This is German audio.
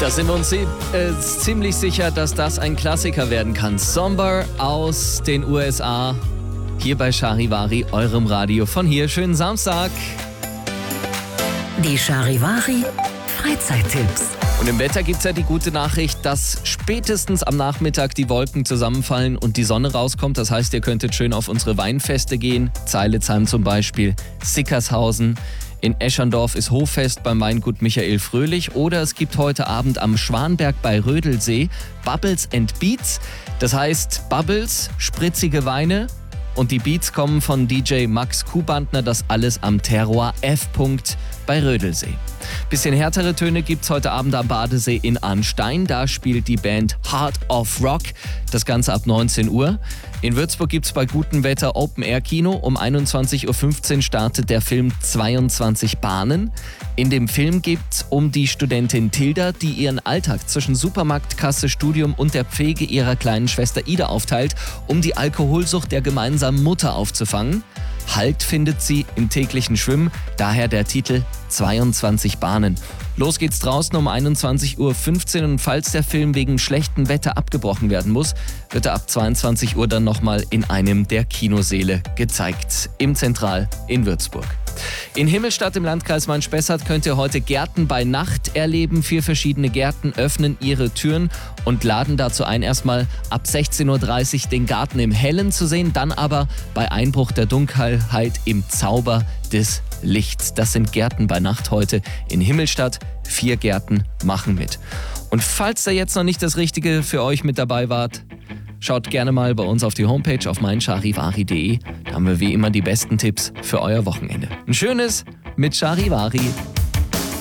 Da sind wir uns ziemlich sicher, dass das ein Klassiker werden kann. Somber aus den USA, hier bei Charivari, eurem Radio. Von hier, schönen Samstag. Die Charivari Freizeittipps. Und im Wetter gibt es ja die gute Nachricht, dass spätestens am Nachmittag die Wolken zusammenfallen und die Sonne rauskommt. Das heißt, ihr könntet schön auf unsere Weinfeste gehen. Zeilezheim zum Beispiel, Sickershausen. In Eschandorf ist Hoffest beim Weingut Michael Fröhlich. Oder es gibt heute Abend am Schwanberg bei Rödelsee Bubbles and Beats. Das heißt Bubbles, spritzige Weine. Und die Beats kommen von DJ Max Kubantner, das alles am Terroir F. bei Rödelsee. Bisschen härtere Töne gibt's heute Abend am Badesee in Arnstein. Da spielt die Band Heart of Rock. Das Ganze ab 19 Uhr. In Würzburg gibt's bei gutem Wetter Open-Air-Kino. Um 21.15 Uhr startet der Film 22 Bahnen. In dem Film geht's um die Studentin Tilda, die ihren Alltag zwischen Supermarktkasse, Studium und der Pflege ihrer kleinen Schwester Ida aufteilt, um die Alkoholsucht der gemeinsamen Mutter aufzufangen. Halt findet sie im täglichen Schwimmen, daher der Titel 22 Bahnen. Los geht's draußen um 21.15 Uhr und falls der Film wegen schlechtem Wetter abgebrochen werden muss, wird er ab 22 Uhr dann nochmal in einem der Kinosäle gezeigt, im Zentral in Würzburg. In Himmelstadt im Landkreis Main-Spessart könnt ihr heute Gärten bei Nacht erleben. 4 verschiedene Gärten öffnen ihre Türen und laden dazu ein, erstmal ab 16.30 Uhr den Garten im Hellen zu sehen, dann aber bei Einbruch der Dunkelheit im Zauber des Lichts. Das sind Gärten bei Nacht heute in Himmelstadt. 4 Gärten machen mit. Und falls da jetzt noch nicht das Richtige für euch mit dabei wart, schaut gerne mal bei uns auf die Homepage auf meincharivari.de. Da haben wir wie immer die besten Tipps für euer Wochenende. Ein schönes mit Charivari.